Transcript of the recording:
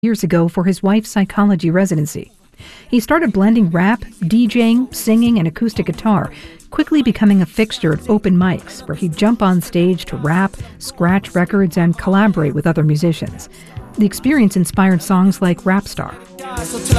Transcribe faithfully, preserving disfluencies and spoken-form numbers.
years ago for his wife's psychology residency. He started blending rap, DJing, singing, and acoustic guitar, quickly becoming a fixture at open mics where he'd jump on stage to rap, scratch records, and collaborate with other musicians. The experience inspired songs like Rap Star.